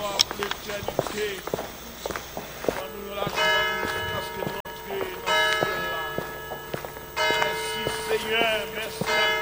gloire pour l'éternité. Nous la joie jusqu'à ce que nous entrions dans ce ciel-là. Merci Seigneur, merci la